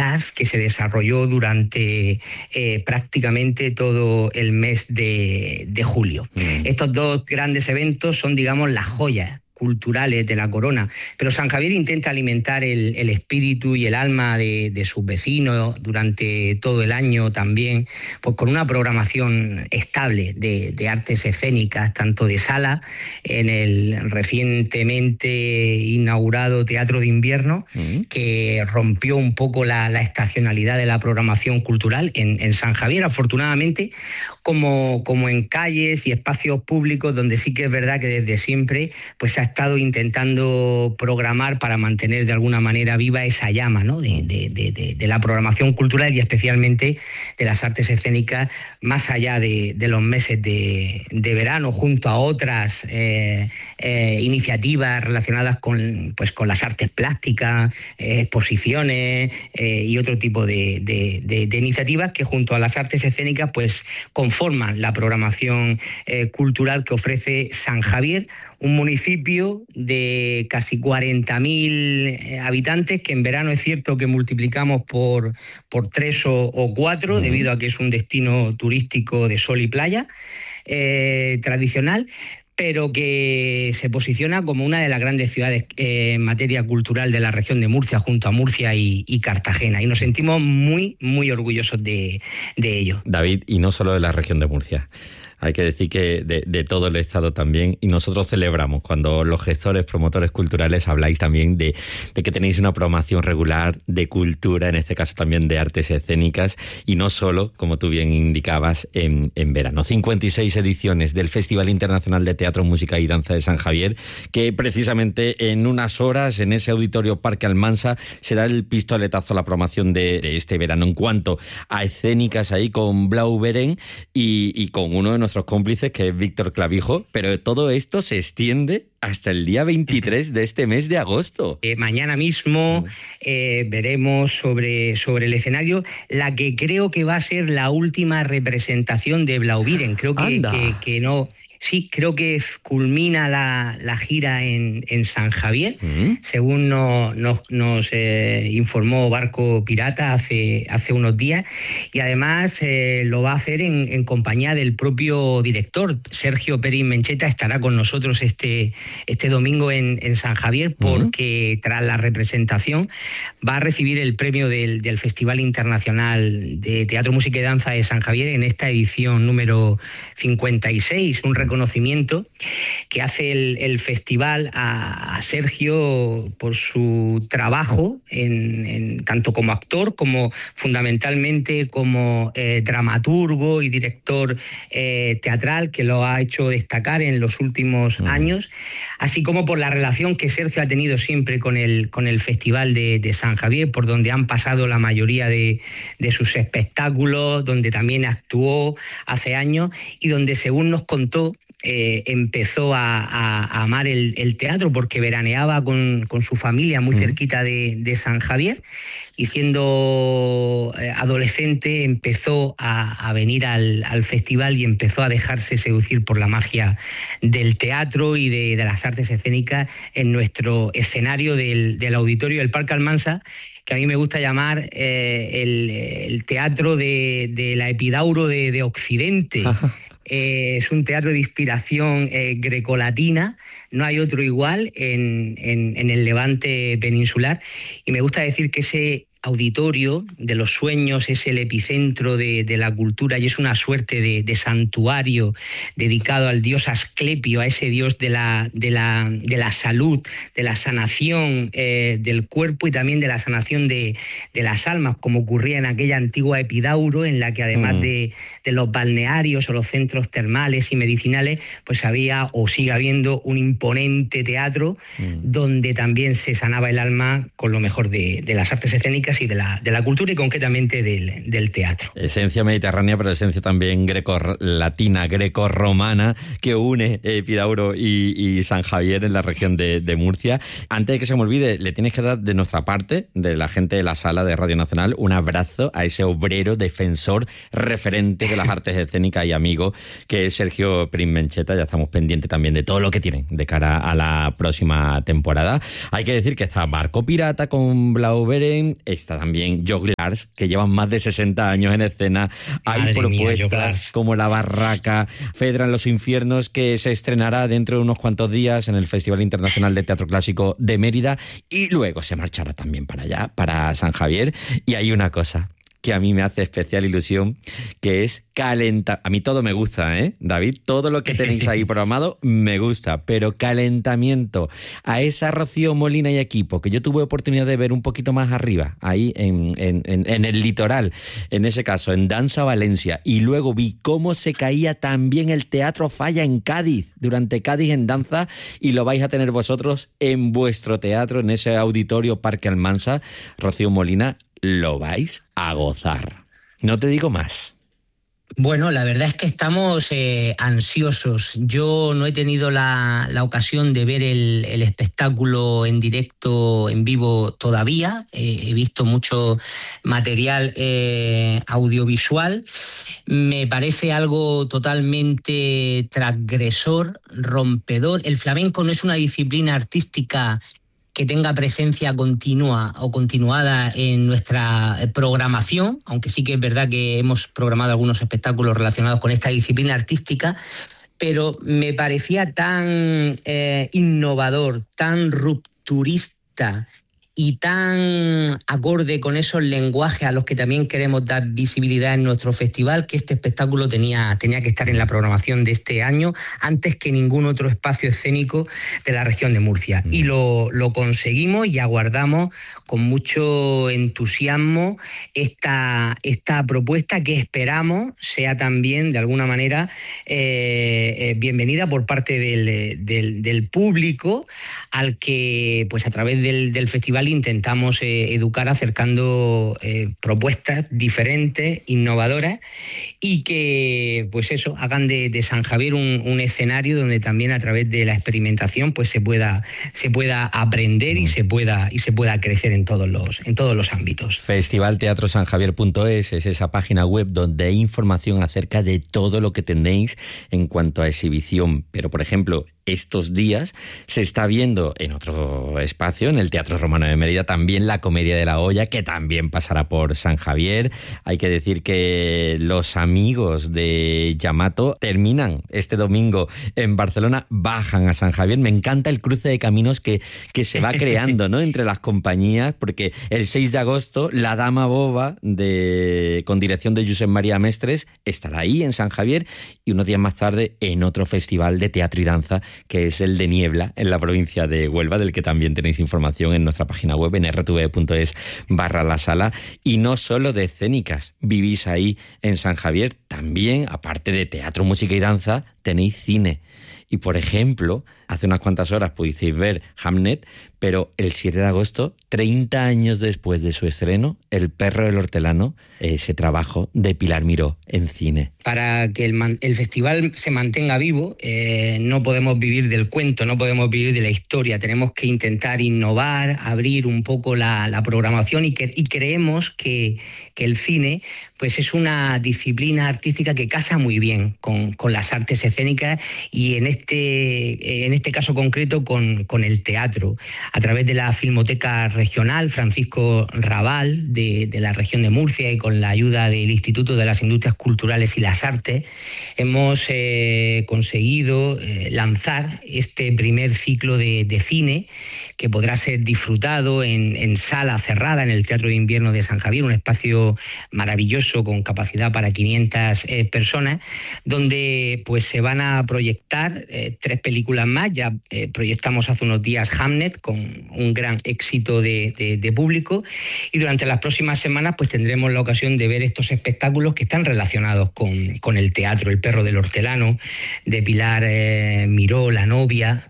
danzas que se desarrolló durante prácticamente todo el mes de julio. Estos dos grandes eventos son, digamos, las joyas culturales de la corona, pero San Javier intenta alimentar el espíritu y el alma de sus vecinos durante todo el año también, pues con una programación estable de artes escénicas, tanto de sala en el recientemente inaugurado Teatro de Invierno, que rompió un poco la estacionalidad de la programación cultural en San Javier, afortunadamente, como en calles y espacios públicos donde sí que es verdad que desde siempre pues se ha estado intentando programar para mantener de alguna manera viva esa llama, ¿no?, de la programación cultural y especialmente de las artes escénicas más allá de los meses de verano, junto a otras iniciativas relacionadas con las artes plásticas, exposiciones y otro tipo de iniciativas que junto a las artes escénicas pues conforman la programación cultural que ofrece San Javier, un municipio de casi 40.000 habitantes que en verano es cierto que multiplicamos por 3 o 4 debido a que es un destino turístico de sol y playa tradicional, pero que se posiciona como una de las grandes ciudades en materia cultural de la región de Murcia, junto a Murcia y Cartagena, y nos sentimos muy, muy orgullosos de ello. David, y no solo de la región de Murcia. Hay que decir que de todo el Estado también, y nosotros celebramos cuando los gestores, promotores culturales habláis también de que tenéis una programación regular de cultura, en este caso también de artes escénicas, y no solo, como tú bien indicabas, en verano. 56 ediciones del Festival Internacional de Teatro, Música y Danza de San Javier, que precisamente en unas horas, en ese auditorio Parque Almansa, será el pistoletazo a la programación de este verano. En cuanto a escénicas, ahí con Blau Beren y con uno de nuestros cómplices, que es Víctor Clavijo, pero todo esto se extiende hasta el día 23 de este mes de agosto. Mañana mismo veremos sobre el escenario la que creo que va a ser la última representación de Blau Beren. Creo que no... Sí, creo que culmina la gira en San Javier, según nos informó Barco Pirata hace unos días, y además lo va a hacer en compañía del propio director. Sergio Perín Mencheta estará con nosotros este domingo en San Javier, porque tras la representación va a recibir el premio del Festival Internacional de Teatro, Música y Danza de San Javier en esta edición número 56, un reconocimiento que hace el festival a Sergio por su trabajo tanto como actor como fundamentalmente como dramaturgo y director teatral, que lo ha hecho destacar en los últimos años, así como por la relación que Sergio ha tenido siempre con el Festival de San Javier, por donde han pasado la mayoría de sus espectáculos, donde también actuó hace años y donde, según nos contó, empezó a amar el teatro porque veraneaba con su familia muy cerquita de San Javier, y siendo adolescente empezó a venir al festival y empezó a dejarse seducir por la magia del teatro y de las artes escénicas en nuestro escenario del auditorio del Parque Almansa, que a mí me gusta llamar el teatro de la Epidauro de Occidente. Es un teatro de inspiración grecolatina, no hay otro igual en el Levante peninsular, y me gusta decir que ese auditorio de los sueños es el epicentro de la cultura y es una suerte de santuario dedicado al dios Asclepio, a ese dios de la salud, de la sanación del cuerpo y también de la sanación de las almas, como ocurría en aquella antigua Epidauro, en la que además de los balnearios o los centros termales y medicinales, pues había o sigue habiendo un imponente teatro donde también se sanaba el alma con lo mejor de las artes escénicas y de la cultura, y concretamente del teatro. Esencia mediterránea, pero esencia también greco-latina, greco-romana, que une Epidauro y San Javier en la región de Murcia. Antes de que se me olvide, le tienes que dar de nuestra parte, de la gente de la sala de Radio Nacional, un abrazo a ese obrero, defensor, referente de las artes escénicas y amigo, que es Sergio Perín Mencheta. Ya estamos pendientes también de todo lo que tienen de cara a la próxima temporada. Hay que decir que está Barco Pirata con Blau Beren, está también Joglars, que llevan más de 60 años en escena. Hay propuestas como La Barraca, Fedra en los Infiernos, que se estrenará dentro de unos cuantos días en el Festival Internacional de Teatro Clásico de Mérida, y luego se marchará también para allá, para San Javier. Y hay una cosa que a mí me hace especial ilusión, que es calentar. A mí todo me gusta, David, todo lo que tenéis ahí programado me gusta, pero calentamiento a esa Rocío Molina y equipo, que yo tuve oportunidad de ver un poquito más arriba, ahí en el litoral, en ese caso, en Danza Valencia, y luego vi cómo se caía también el Teatro Falla en Cádiz, durante Cádiz en danza, y lo vais a tener vosotros en vuestro teatro, en ese auditorio Parque Almansa. Rocío Molina, lo vais a gozar. No te digo más. Bueno, la verdad es que estamos ansiosos. Yo no he tenido la ocasión de ver el espectáculo en directo, en vivo todavía. He visto mucho material audiovisual. Me parece algo totalmente transgresor, rompedor. El flamenco no es una disciplina artística que tenga presencia continua o continuada en nuestra programación, aunque sí que es verdad que hemos programado algunos espectáculos relacionados con esta disciplina artística, pero me parecía tan innovador, tan rupturista y tan acorde con esos lenguajes a los que también queremos dar visibilidad en nuestro festival, que este espectáculo tenía que estar en la programación de este año antes que ningún otro espacio escénico de la región de Murcia. Y lo conseguimos y aguardamos con mucho entusiasmo esta propuesta, que esperamos sea también de alguna manera bienvenida por parte del público, al que pues a través del festival intentamos educar acercando propuestas diferentes, innovadoras, y que pues eso, hagan de San Javier un escenario donde también a través de la experimentación pues se pueda aprender y se pueda crecer en todos los ámbitos. Festivalteatrosanjavier.es es esa página web donde hay información acerca de todo lo que tenéis en cuanto a exhibición. Pero, por ejemplo, estos días se está viendo en otro espacio, en el Teatro Romano de Mérida, también La Comedia de la Olla, que también pasará por San Javier. Hay que decir que los amigos de Yamato terminan este domingo en Barcelona, bajan a San Javier. Me encanta el cruce de caminos que se va creando, ¿no?, entre las compañías, porque el 6 de agosto La Dama Boba, con dirección de Josep María Mestres, estará ahí en San Javier, y unos días más tarde en otro festival de teatro y danza, que es el de Niebla, en la provincia de Huelva, del que también tenéis información en nuestra página web, en rtv.es/la sala. Y no solo de escénicas vivís ahí en San Javier, también, aparte de teatro, música y danza, tenéis cine. Y, por ejemplo, hace unas cuantas horas pudisteis ver Hamnet, pero el 7 de agosto, 30 años después de su estreno, El perro del hortelano, ese trabajo de Pilar Miró en cine. Para que el festival se mantenga vivo, no podemos vivir del cuento, no podemos vivir de la historia. Tenemos que intentar innovar, abrir un poco la programación, y creemos que el cine pues es una disciplina artística que casa muy bien con las artes escénicas, y en este caso concreto con el teatro. A través de la Filmoteca Regional Francisco Rabal de la región de Murcia, y con la ayuda del Instituto de las Industrias Culturales y las Artes, hemos conseguido lanzar este primer ciclo de cine, que podrá ser disfrutado en sala cerrada en el Teatro de Invierno de San Javier, un espacio maravilloso con capacidad para 500 personas, donde pues se van a proyectar 3 películas más. Ya proyectamos hace unos días Hamnet, con un gran éxito de público, y durante las próximas semanas pues tendremos la ocasión de ver estos espectáculos que están relacionados con el teatro. El perro del hortelano, de Pilar Miró, La novia,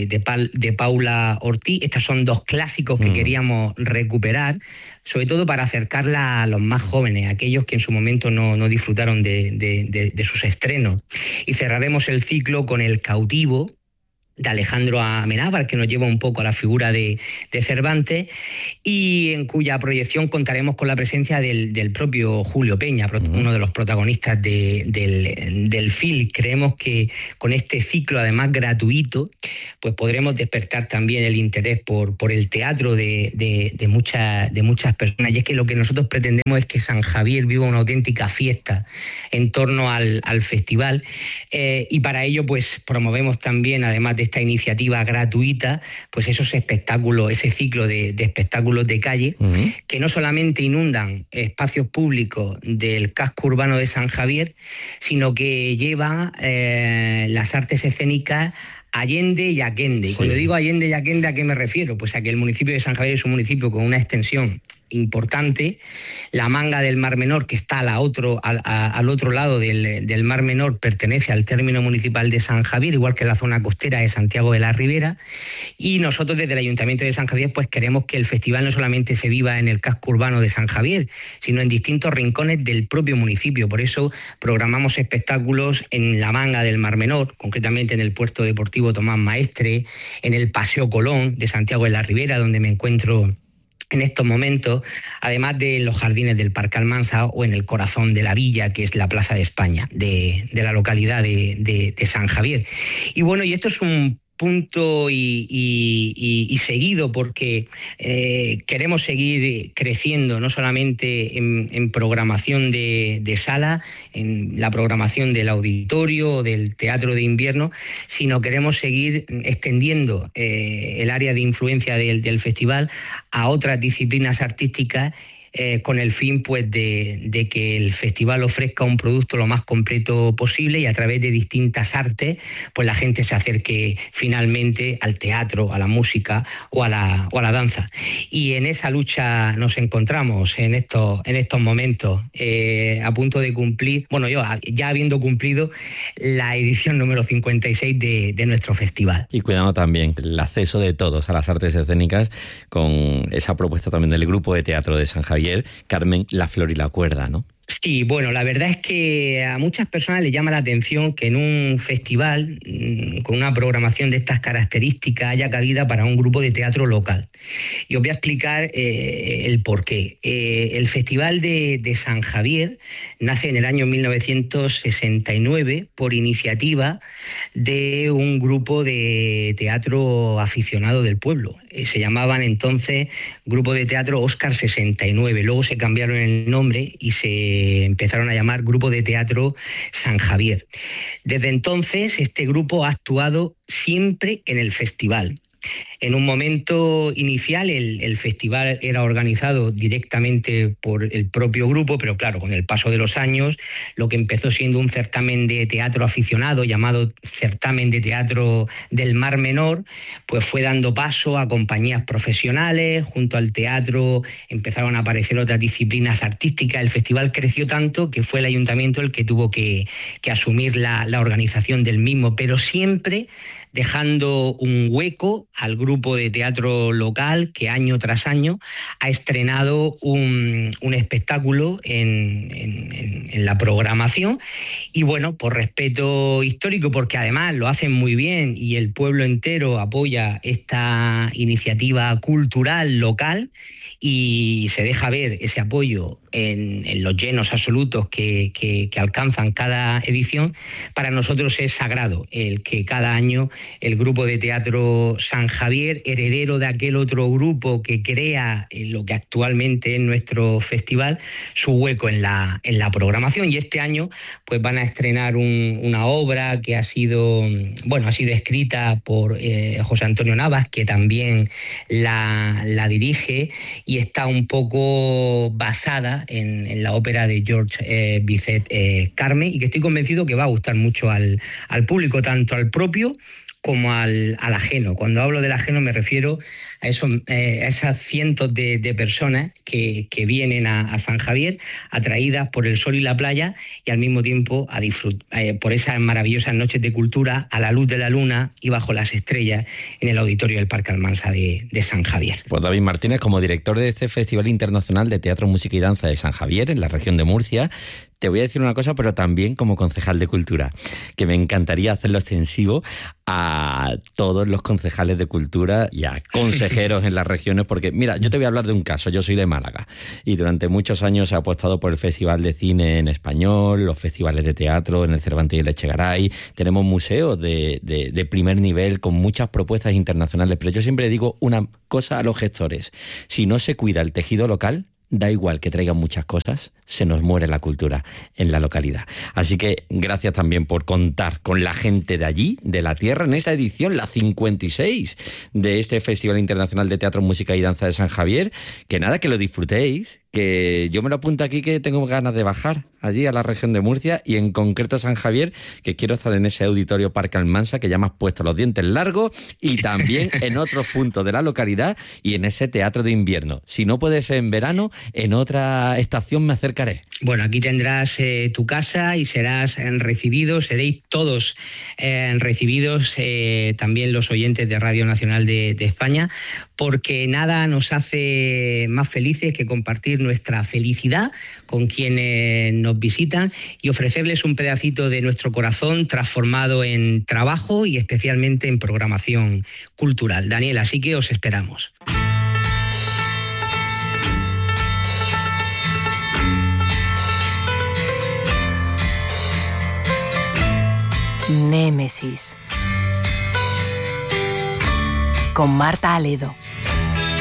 de Paula Ortiz. Estos son 2 clásicos que queríamos recuperar, sobre todo para acercarla a los más jóvenes, aquellos que en su momento no disfrutaron de sus estrenos. Y cerraremos el ciclo con El cautivo, de Alejandro Amenábar, que nos lleva un poco a la figura de Cervantes, y en cuya proyección contaremos con la presencia del propio Julio Peña, uno de los protagonistas del film. Creemos que con este ciclo, además gratuito, pues podremos despertar también el interés por el teatro de muchas personas. Y es que lo que nosotros pretendemos es que San Javier viva una auténtica fiesta en torno al festival, y para ello pues promovemos también, además de esta iniciativa gratuita, pues esos espectáculos, ese ciclo de espectáculos de calle, que no solamente inundan espacios públicos del casco urbano de San Javier, sino que lleva las artes escénicas Allende y Aquende. Y cuando digo Allende y Aquende, ¿a qué me refiero? Pues a que el municipio de San Javier es un municipio con una extensión importante. La Manga del Mar Menor, que está al otro lado del Mar Menor, pertenece al término municipal de San Javier, igual que la zona costera de Santiago de la Ribera. Y nosotros desde el Ayuntamiento de San Javier pues queremos que el festival no solamente se viva en el casco urbano de San Javier, sino en distintos rincones del propio municipio. Por eso programamos espectáculos en la Manga del Mar Menor, concretamente en el Puerto Deportivo Tomás Maestre, en el Paseo Colón de Santiago de la Ribera, donde me encuentro en estos momentos, además de los jardines del Parque Almansa o en el corazón de la villa, que es la Plaza de España, de la localidad de San Javier. Y bueno, y esto es un punto y seguido, porque queremos seguir creciendo, no solamente en programación de sala, en la programación del auditorio o del teatro de invierno, sino queremos seguir extendiendo el área de influencia del festival a otras disciplinas artísticas, con el fin pues de que el festival ofrezca un producto lo más completo posible, y a través de distintas artes pues la gente se acerque finalmente al teatro, a la música o a la danza. Y en esa lucha nos encontramos en estos momentos, a punto de cumplir, bueno, yo ya habiendo cumplido la edición número 56 de nuestro festival. Y cuidando también el acceso de todos a las artes escénicas con esa propuesta también del grupo de teatro de San Javier, Carmen, La Flor y la Cuerda, ¿no? Sí, bueno, la verdad es que a muchas personas les llama la atención que en un festival con una programación de estas características haya cabida para un grupo de teatro local. Y os voy a explicar el porqué. El Festival de San Javier nace en el año 1969 por iniciativa de un grupo de teatro aficionado del pueblo. Se llamaban entonces Grupo de Teatro Óscar 69. Luego se cambiaron el nombre y se empezaron a llamar Grupo de Teatro San Javier. Desde entonces, este grupo ha actuado siempre en el festival. En un momento inicial el festival era organizado directamente por el propio grupo, pero claro, con el paso de los años, lo que empezó siendo un certamen de teatro aficionado llamado Certamen de Teatro del Mar Menor, pues fue dando paso a compañías profesionales. Junto al teatro empezaron a aparecer otras disciplinas artísticas. El festival creció tanto que fue el ayuntamiento el que tuvo que asumir la organización del mismo, pero siempre dejando un hueco al grupo de teatro local que año tras año ha estrenado un espectáculo en la programación. Y bueno, por respeto histórico, porque además lo hacen muy bien y el pueblo entero apoya esta iniciativa cultural local, y se deja ver ese apoyo en los llenos absolutos que alcanzan cada edición. Para nosotros es sagrado el que cada año el grupo de teatro San Javier, heredero de aquel otro grupo que crea lo que actualmente es nuestro festival, su hueco en la programación. Y este año pues van a estrenar una obra que ha sido escrita por José Antonio Navas, que también la dirige, y está un poco basada en la ópera de George Bizet, Carmen, y que estoy convencido que va a gustar mucho al público, tanto al propio como al ajeno. Cuando hablo del ajeno me refiero a esas cientos de personas que vienen a San Javier atraídas por el sol y la playa, y al mismo tiempo a disfrutar por esas maravillosas noches de cultura a la luz de la luna y bajo las estrellas en el auditorio del Parque Almansa de San Javier. Pues David Martínez, como director de este Festival Internacional de Teatro, Música y Danza de San Javier en la región de Murcia, te voy a decir una cosa, pero también como concejal de cultura, que me encantaría hacerlo extensivo a todos los concejales de cultura y a consejeros en las regiones, porque mira, yo te voy a hablar de un caso. Yo soy de Málaga y durante muchos años he apostado por el Festival de Cine en Español, los festivales de teatro en el Cervantes y el Echegaray. Tenemos museos de primer nivel con muchas propuestas internacionales, pero yo siempre digo una cosa a los gestores: si no se cuida el tejido local, da igual que traigan muchas cosas, se nos muere la cultura en la localidad. Así que gracias también por contar con la gente de allí, de la tierra, en esta edición, la 56 de este Festival Internacional de Teatro, Música y Danza de San Javier. Que nada, que lo disfrutéis, que yo me lo apunto aquí, que tengo ganas de bajar allí a la región de Murcia y en concreto a San Javier, que quiero estar en ese auditorio Parque Almansa, que ya me has puesto los dientes largos, y también en otros puntos de la localidad y en ese teatro de invierno. Si no puede ser en verano, en otra estación me acercaré. Bueno, aquí tendrás tu casa y serás recibido, seréis todos recibidos, también los oyentes de Radio Nacional de España, porque nada nos hace más felices que compartir nuestra felicidad con quienes nos visitan y ofrecerles un pedacito de nuestro corazón transformado en trabajo y especialmente en programación cultural. Daniel, así que os esperamos. Némesis con Marta Aledo.